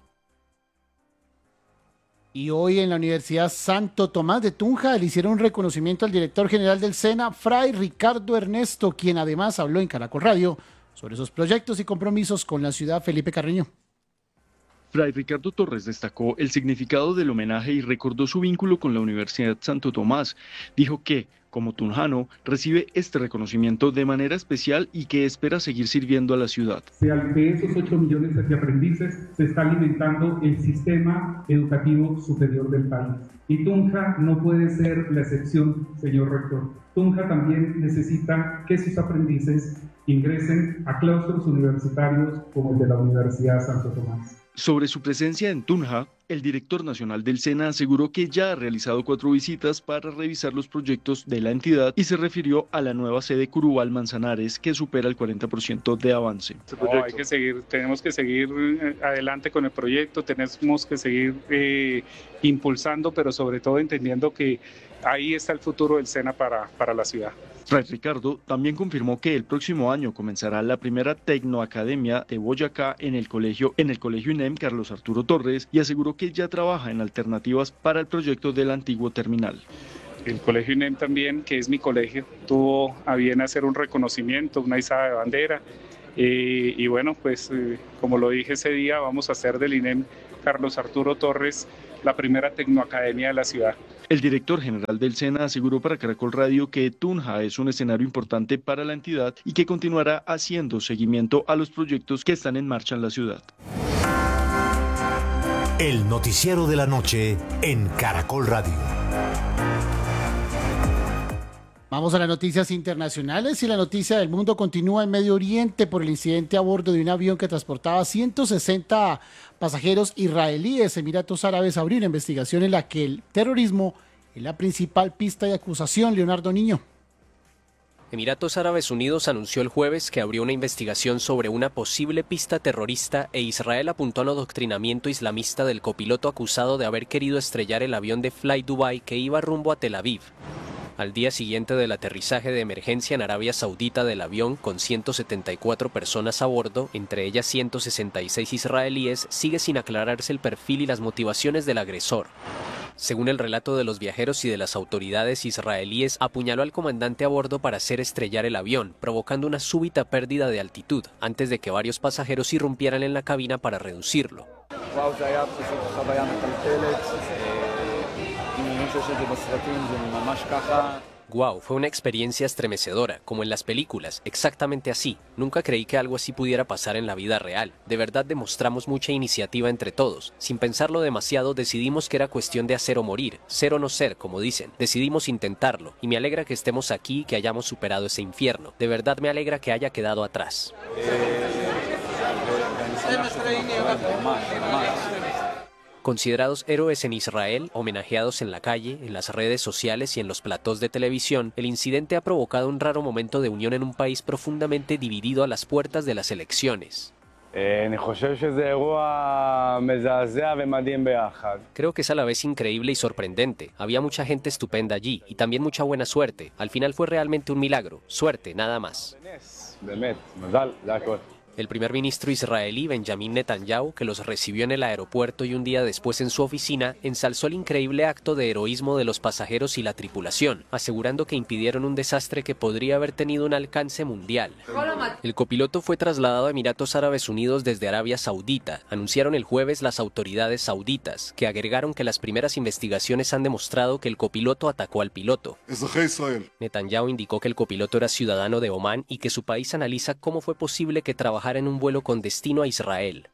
Y hoy en la Universidad Santo Tomás de Tunja le hicieron un reconocimiento al director general del SENA, Fray Ricardo Ernesto, quien además habló en Caracol Radio sobre sus proyectos y compromisos con la ciudad. Felipe Carreño. Fray Ricardo Torres destacó el significado del homenaje y recordó su vínculo con la Universidad Santo Tomás. Dijo que, como tunjano, recibe este reconocimiento de manera especial y que espera seguir sirviendo a la ciudad. De esos 8 millones de aprendices se está alimentando el sistema educativo superior del país. Y Tunja no puede ser la excepción, señor rector. Tunja también necesita que sus aprendices ingresen a claustros universitarios como el de la Universidad Santo Tomás. Sobre su presencia en Tunja, el director nacional del SENA aseguró que ya ha realizado 4 visitas para revisar los proyectos de la entidad y se refirió a la nueva sede Curubal Manzanares, que supera el 40% de avance. Tenemos que seguir adelante con el proyecto, tenemos que seguir impulsando, pero sobre todo entendiendo que ahí está el futuro del SENA para la ciudad. Fray Ricardo también confirmó que el próximo año comenzará la primera Tecnoacademia de Boyacá en el colegio INEM Carlos Arturo Torres, y aseguró que ya trabaja en alternativas para el proyecto del antiguo terminal. El colegio INEM también, que es mi colegio, tuvo a bien hacer un reconocimiento, una izada de bandera. Y bueno, pues como lo dije ese día, vamos a hacer del INEM Carlos Arturo Torres la primera tecnoacademia de la ciudad. El director general del SENA aseguró para Caracol Radio que Tunja es un escenario importante para la entidad y que continuará haciendo seguimiento a los proyectos que están en marcha en la ciudad. El noticiero de la noche en Caracol Radio. Vamos a las noticias internacionales y la noticia del mundo continúa en Medio Oriente por el incidente a bordo de un avión que transportaba 160 pasajeros israelíes. Emiratos Árabes abrió una investigación en la que el terrorismo es la principal pista de acusación. Leonardo Niño. Emiratos Árabes Unidos anunció el jueves que abrió una investigación sobre una posible pista terrorista e Israel apuntó al adoctrinamiento islamista del copiloto acusado de haber querido estrellar el avión de Fly Dubai que iba rumbo a Tel Aviv. Al día siguiente del aterrizaje de emergencia en Arabia Saudita del avión con 174 personas a bordo, entre ellas 166 israelíes, sigue sin aclararse el perfil y las motivaciones del agresor. Según el relato de los viajeros y de las autoridades israelíes, apuñaló al comandante a bordo para hacer estrellar el avión, provocando una súbita pérdida de altitud, antes de que varios pasajeros irrumpieran en la cabina para reducirlo. Wow, fue una experiencia estremecedora, como en las películas, exactamente así. Nunca creí que algo así pudiera pasar en la vida real. De verdad demostramos mucha iniciativa entre todos. Sin pensarlo demasiado, decidimos que era cuestión de hacer o morir, ser o no ser, como dicen. Decidimos intentarlo, y me alegra que estemos aquí y que hayamos superado ese infierno. De verdad me alegra que haya quedado atrás. Considerados héroes en Israel, homenajeados en la calle, en las redes sociales y en los platós de televisión, el incidente ha provocado un raro momento de unión en un país profundamente dividido a las puertas de las elecciones. Creo que es a la vez increíble y sorprendente. Había mucha gente estupenda allí y también mucha buena suerte. Al final fue realmente un milagro. Suerte, nada más. El primer ministro israelí Benjamin Netanyahu, que los recibió en el aeropuerto y un día después en su oficina, ensalzó el increíble acto de heroísmo de los pasajeros y la tripulación, asegurando que impidieron un desastre que podría haber tenido un alcance mundial. El copiloto fue trasladado a Emiratos Árabes Unidos desde Arabia Saudita, anunciaron el jueves las autoridades sauditas, que agregaron que las primeras investigaciones han demostrado que el copiloto atacó al piloto. Netanyahu indicó que el copiloto era ciudadano de Omán y que su país analiza cómo fue posible que trabajara en un vuelo con destino a Israel.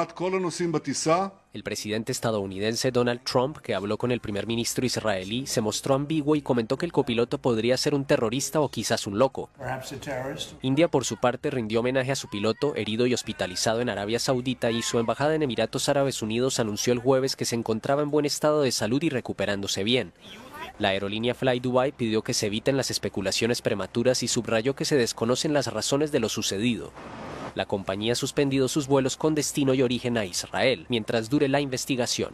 El presidente estadounidense Donald Trump, que habló con el primer ministro israelí, se mostró ambiguo y comentó que el copiloto podría ser un terrorista o quizás un loco. India, por su parte, rindió homenaje a su piloto, herido y hospitalizado en Arabia Saudita, y su embajada en Emiratos Árabes Unidos anunció el jueves que se encontraba en buen estado de salud y recuperándose bien. La aerolínea Fly Dubai pidió que se eviten las especulaciones prematuras y subrayó que se desconocen las razones de lo sucedido. La compañía ha suspendido sus vuelos con destino y origen a Israel, mientras dure la investigación.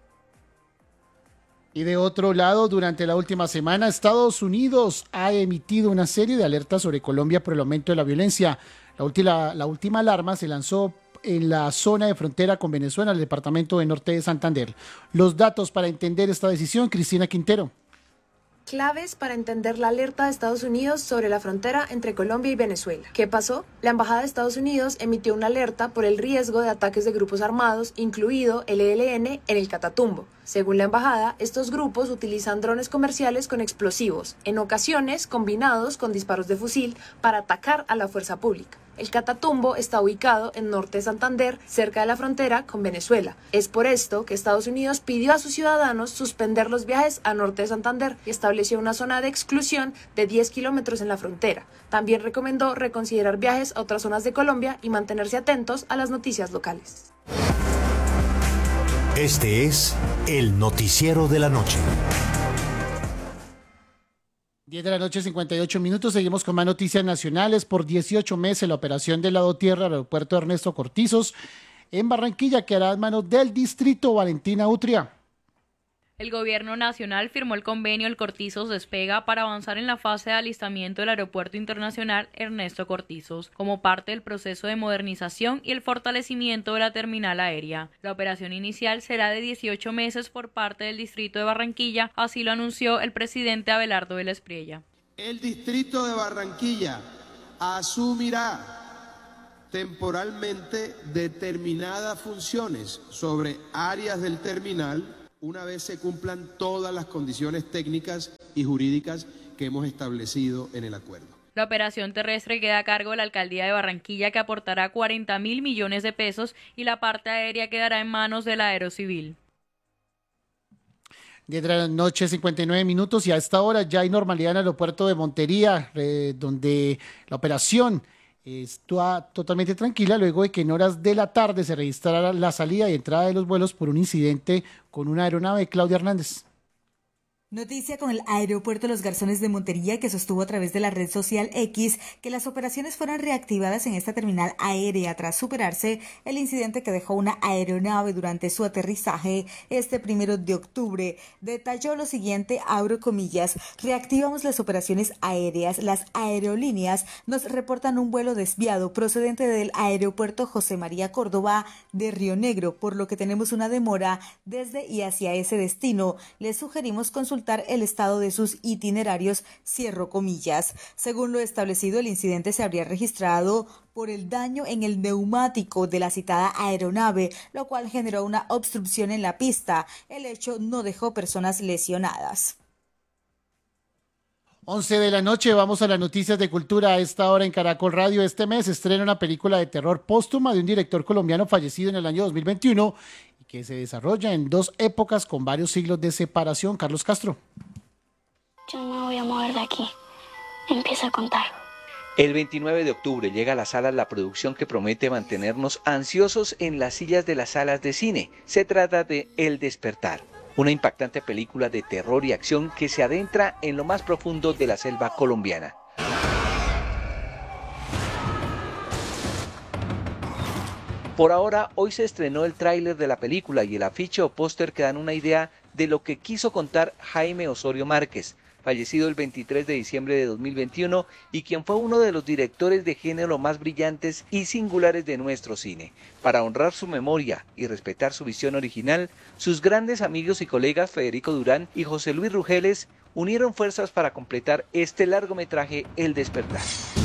Y de otro lado, durante la última semana, Estados Unidos ha emitido una serie de alertas sobre Colombia por el aumento de la violencia. La última alarma se lanzó en la zona de frontera con Venezuela, en el departamento de Norte de Santander. Los datos para entender esta decisión, Cristina Quintero. Claves para entender la alerta de Estados Unidos sobre la frontera entre Colombia y Venezuela. ¿Qué pasó? La Embajada de Estados Unidos emitió una alerta por el riesgo de ataques de grupos armados, incluido el ELN, en el Catatumbo. Según la embajada, estos grupos utilizan drones comerciales con explosivos, en ocasiones combinados con disparos de fusil, para atacar a la fuerza pública. El Catatumbo está ubicado en Norte de Santander, cerca de la frontera con Venezuela. Es por esto que Estados Unidos pidió a sus ciudadanos suspender los viajes a Norte de Santander y estableció una zona de exclusión de 10 kilómetros en la frontera. También recomendó reconsiderar viajes a otras zonas de Colombia y mantenerse atentos a las noticias locales. Este es el noticiero de la noche. 10 de la noche, 58 minutos. Seguimos con más noticias nacionales. Por 18 meses, la operación del lado tierra al aeropuerto Ernesto Cortizos en Barranquilla quedará en manos del distrito. Valentina Utria. El Gobierno Nacional firmó el convenio El Cortizos Despega para avanzar en la fase de alistamiento del Aeropuerto Internacional Ernesto Cortizos, como parte del proceso de modernización y el fortalecimiento de la terminal aérea. La operación inicial será de 18 meses por parte del Distrito de Barranquilla, así lo anunció el presidente Abelardo Vélez Priella. El Distrito de Barranquilla asumirá temporalmente determinadas funciones sobre áreas del terminal una vez se cumplan todas las condiciones técnicas y jurídicas que hemos establecido en el acuerdo. La operación terrestre queda a cargo de la Alcaldía de Barranquilla, que aportará 40.000 millones de pesos, y la parte aérea quedará en manos de la Aerocivil. 10 de la noche, 59 minutos, y a esta hora ya hay normalidad en el aeropuerto de Montería, donde la operación está totalmente tranquila luego de que en horas de la tarde se registrara la salida y entrada de los vuelos por un incidente con una aeronave. Claudia Hernández. Noticia con el Aeropuerto Los Garzones de Montería, que sostuvo a través de la red social X que las operaciones fueron reactivadas en esta terminal aérea tras superarse el incidente que dejó una aeronave durante su aterrizaje este 1 de octubre. Detalló lo siguiente, abro comillas: reactivamos las operaciones aéreas. Las aerolíneas nos reportan un vuelo desviado procedente del Aeropuerto José María Córdoba de Río Negro, por lo que tenemos una demora desde y hacia ese destino. Les sugerimos consultar el estado de sus itinerarios, cierro comillas. Según lo establecido, el incidente se habría registrado por el daño en el neumático de la citada aeronave, lo cual generó una obstrucción en la pista. El hecho no dejó personas lesionadas. 11 de la noche, vamos a las noticias de cultura a esta hora en Caracol Radio. Este mes estrena una película de terror póstuma de un director colombiano fallecido en el año 2021 y que se desarrolla en dos épocas con varios siglos de separación. Carlos Castro. Yo no me voy a mover de aquí. Empieza a contar. El 29 de octubre llega a las salas la producción que promete mantenernos ansiosos en las sillas de las salas de cine. Se trata de El Despertar, una impactante película de terror y acción que se adentra en lo más profundo de la selva colombiana. Por ahora, hoy se estrenó el tráiler de la película y el afiche o póster que dan una idea de lo que quiso contar Jaime Osorio Márquez, fallecido el 23 de diciembre de 2021 y quien fue uno de los directores de género más brillantes y singulares de nuestro cine. Para honrar su memoria y respetar su visión original, sus grandes amigos y colegas Federico Durán y José Luis Rugeles unieron fuerzas para completar este largometraje El Despertar.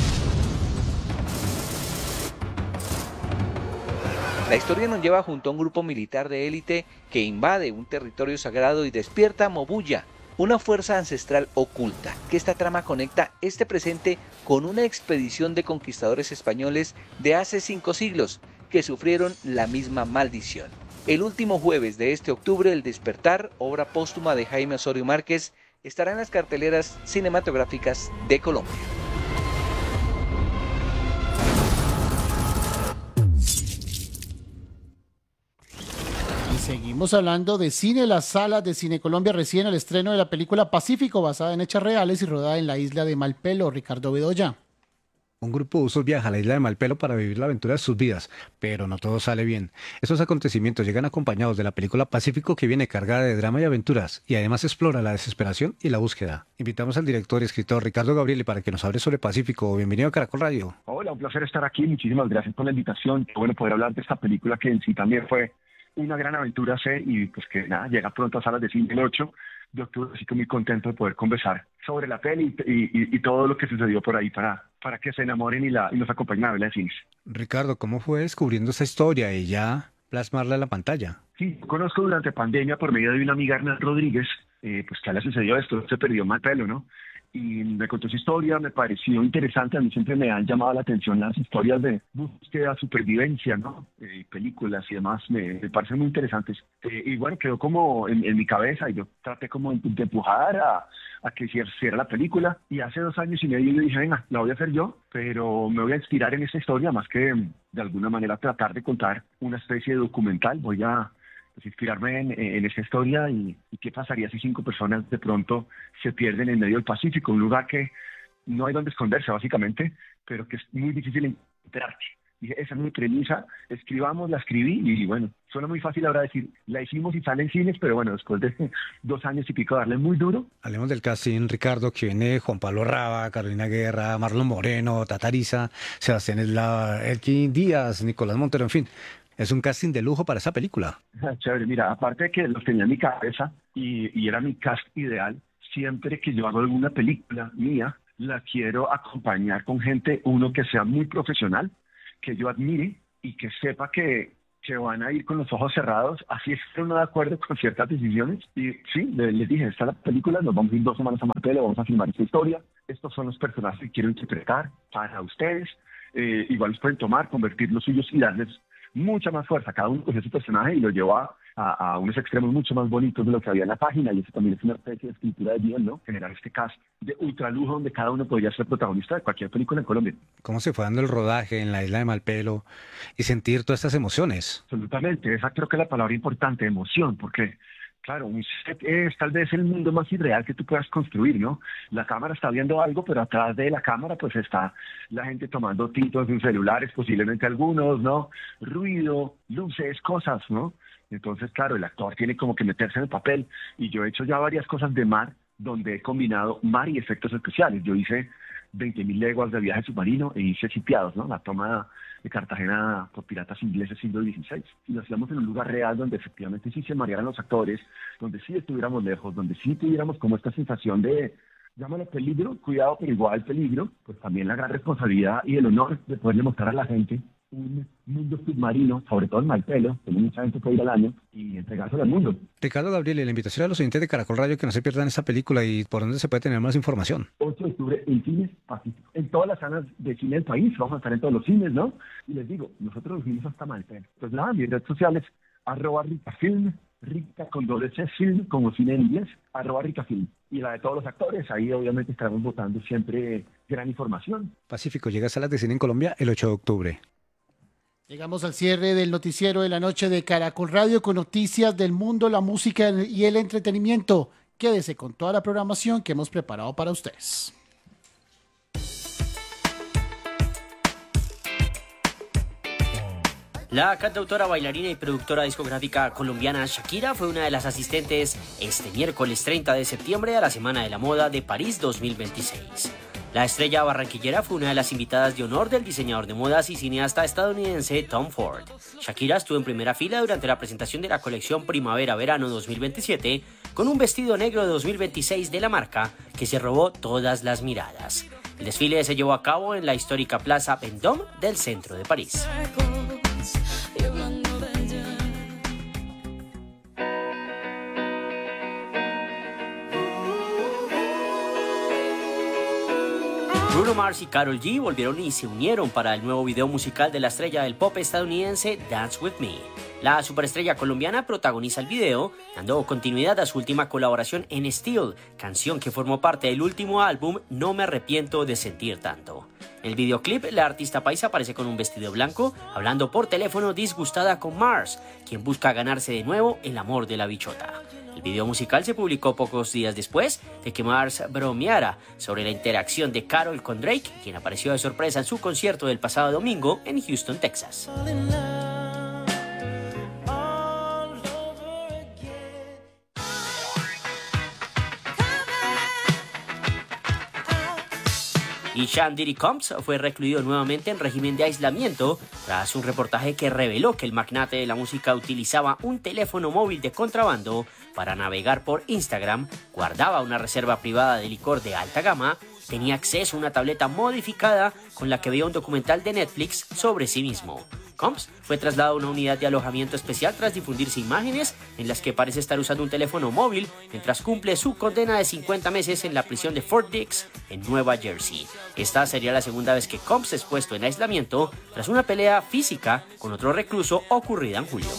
La historia nos lleva junto a un grupo militar de élite que invade un territorio sagrado y despierta a Mobuya, una fuerza ancestral oculta, que esta trama conecta este presente con una expedición de conquistadores españoles de hace 5 siglos que sufrieron la misma maldición. El último jueves de este octubre, El Despertar, obra póstuma de Jaime Osorio Márquez, estará en las carteleras cinematográficas de Colombia. Seguimos hablando de cine. Las salas de Cine Colombia reciben el estreno de la película Pacífico, basada en hechos reales y rodada en la isla de Malpelo. Ricardo Bedoya. Un grupo de usos viaja a la isla de Malpelo para vivir la aventura de sus vidas, pero no todo sale bien. Esos acontecimientos llegan acompañados de la película Pacífico, que viene cargada de drama y aventuras, y además explora la desesperación y la búsqueda. Invitamos al director y escritor Ricardo Gabrieli para que nos hable sobre Pacífico. Bienvenido a Caracol Radio. Hola, un placer estar aquí. Muchísimas gracias por la invitación. Qué bueno poder hablar de esta película que en sí también fue una gran aventura hacer y pues que nada, llega pronto a salas de cine el 8 de octubre, así que muy contento de poder conversar sobre la peli y todo lo que sucedió por ahí para que se enamoren y nos acompañen a ver la cines. Ricardo, ¿cómo fue descubriendo esta historia y ya plasmarla en la pantalla? Sí, conozco durante pandemia por medio de una amiga, Hernán Rodríguez, pues que le sucedió esto, se perdió Malpelo, ¿no? Y me contó su historia, me pareció interesante. A mí siempre me han llamado la atención las historias de búsqueda, supervivencia, ¿no? Películas y demás, me parecen muy interesantes. Y bueno, quedó como en mi cabeza y yo traté como de empujar a que se hiciera la película. Y hace 2 años y medio yo dije, venga, la voy a hacer yo, pero me voy a inspirar en esta historia más que de alguna manera tratar de contar una especie de documental. Voy a inspirarme en esa historia y qué pasaría si 5 personas de pronto se pierden en medio del Pacífico, un lugar que no hay donde esconderse básicamente, pero que es muy difícil enterarte. Dije, esa es mi premisa, escribamos, la escribí y bueno, suena muy fácil ahora decir, la hicimos y sale en cines, pero bueno, después de 2 años y pico darle muy duro. Hablemos del casting, Ricardo, que viene Juan Pablo Raba, Carolina Guerra, Marlon Moreno, Tatariza, Sebastián Eslava, Elkin Díaz, Nicolás Montero, en fin. Es un casting de lujo para esa película. Chévere, mira, aparte de que los tenía en mi cabeza y era mi cast ideal, siempre que yo hago alguna película mía, la quiero acompañar con gente, uno que sea muy profesional, que yo admire y que sepa que van a ir con los ojos cerrados, así esté uno de acuerdo con ciertas decisiones. Y sí, les dije, esta es la película, nos vamos a ir 2 semanas a Marpelo, vamos a filmar esta historia, estos son los personajes que quiero interpretar para ustedes, igual los pueden tomar, convertir los suyos y darles mucha más fuerza. Cada uno cogió su personaje y lo llevó a unos extremos mucho más bonitos de lo que había en la página, y eso también es una especie de escritura de guión, ¿no? Generar este cast de ultralujo donde cada uno podría ser protagonista de cualquier película en Colombia. ¿Cómo se fue dando el rodaje en la isla de Malpelo y sentir todas estas emociones? Absolutamente, esa creo que es la palabra importante, emoción, porque claro, un set es tal vez el mundo más irreal que tú puedas construir, ¿no? La cámara está viendo algo, pero atrás de la cámara pues está la gente tomando tintos en celulares, posiblemente algunos, ¿no? Ruido, luces, cosas, ¿no? Entonces, claro, el actor tiene como que meterse en el papel, y yo he hecho ya varias cosas de mar, donde he combinado mar y efectos especiales. Yo hice 20.000 leguas de viaje submarino e hice Sitiados, ¿no? La toma de Cartagena por piratas ingleses siglo XVI. Y lo hacíamos en un lugar real donde efectivamente sí se marearan los actores, donde sí estuviéramos lejos, donde sí tuviéramos como esta sensación de, llámalo peligro, cuidado, pero igual peligro, pues también la gran responsabilidad y el honor de poderle mostrar a la gente un mundo submarino, sobre todo en Malpelo, que mucha gente puede ir al año, y entregárselo al mundo. Ricardo Gabriel, y la invitación a los oyentes de Caracol Radio que no se pierdan esta película, y por dónde se puede tener más información. 8 de octubre en Cines Pacífico. En todas las salas de cine del país, vamos a estar en todos los cines, ¿no? Y les digo, nosotros nos fuimos hasta Malpelo. Pues nada, mis redes sociales, @RicaFilm, Rica con doble C, film, como cine en inglés, @RicaFilm. Y la de todos los actores, ahí obviamente estaremos votando siempre gran información. Pacífico llega a salas de cine en Colombia el 8 de octubre. Llegamos al cierre del noticiero de la noche de Caracol Radio con noticias del mundo, la música y el entretenimiento. Quédese con toda la programación que hemos preparado para ustedes. La cantautora, bailarina y productora discográfica colombiana Shakira fue una de las asistentes este miércoles 30 de septiembre a la Semana de la Moda de París 2026. La estrella barranquillera fue una de las invitadas de honor del diseñador de modas y cineasta estadounidense Tom Ford. Shakira estuvo en primera fila durante la presentación de la colección Primavera-Verano 2027 con un vestido negro de 2026 de la marca que se robó todas las miradas. El desfile se llevó a cabo en la histórica Plaza Vendôme del centro de París. Bruno Mars y Karol G volvieron y se unieron para el nuevo video musical de la estrella del pop estadounidense Dance With Me. La superestrella colombiana protagoniza el video, dando continuidad a su última colaboración en Still, canción que formó parte del último álbum No Me Arrepiento de Sentir Tanto. En el videoclip, la artista paisa aparece con un vestido blanco, hablando por teléfono disgustada con Mars, quien busca ganarse de nuevo el amor de la bichota. El video musical se publicó pocos días después de que Mars bromeara sobre la interacción de Karol con Drake, quien apareció de sorpresa en su concierto del pasado domingo en Houston, Texas. Y Sean Diddy Combs fue recluido nuevamente en régimen de aislamiento tras un reportaje que reveló que el magnate de la música utilizaba un teléfono móvil de contrabando para navegar por Instagram, guardaba una reserva privada de licor de alta gama, tenía acceso a una tableta modificada con la que veía un documental de Netflix sobre sí mismo. Combs fue trasladado a una unidad de alojamiento especial tras difundirse imágenes en las que parece estar usando un teléfono móvil mientras cumple su condena de 50 meses en la prisión de Fort Dix, en Nueva Jersey. Esta sería la segunda vez que Combs es puesto en aislamiento tras una pelea física con otro recluso ocurrida en julio.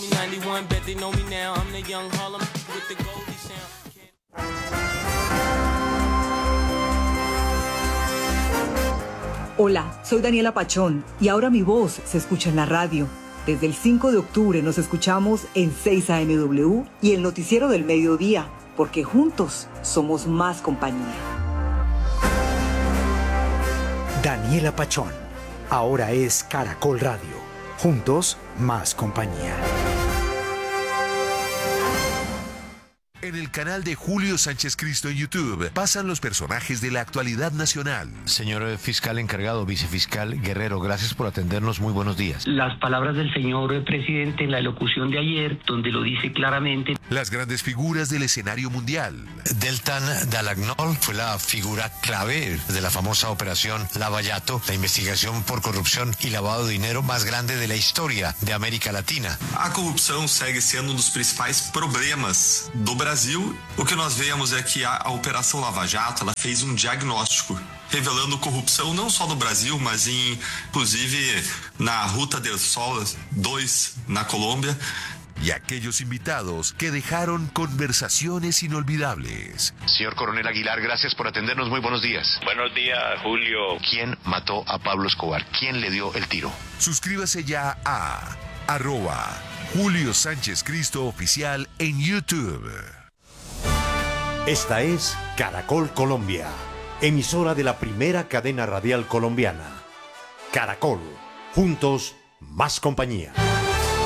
Hola, soy Daniela Pachón y ahora mi voz se escucha en la radio. Desde el 5 de octubre nos escuchamos en 6 AMW y el noticiero del mediodía, porque juntos somos más compañía. Daniela Pachón, ahora es Caracol Radio. Juntos, más compañía. En el canal de Julio Sánchez Cristo en YouTube pasan los personajes de la actualidad nacional. Señor fiscal encargado, vicefiscal Guerrero, gracias por atendernos. Muy buenos días. Las palabras del señor presidente en la elocución de ayer, donde lo dice claramente. Las grandes figuras del escenario mundial. Deltan Dall'Agnol fue la figura clave de la famosa operación Lava-Jato, la investigación por corrupción y lavado de dinero más grande de la historia de América Latina. A corrupção segue sendo dos principais problemas do Brasil. O que nós vemos é que a Operação Lava Jato ela fez diagnóstico revelando corrupção não só no Brasil, mas inclusive na Ruta del Sol 2 na Colômbia. Y aquellos invitados que dejaron conversaciones inolvidables. Señor Coronel Aguilar, gracias por atendernos. Muy buenos días. Buenos días, Julio. ¿Quién mató a Pablo Escobar? ¿Quién le dio el tiro? Suscríbase ya a @Julio Sánchez Cristo Oficial en YouTube. Esta es Caracol Colombia, emisora de la primera cadena radial colombiana. Caracol, juntos, más compañía.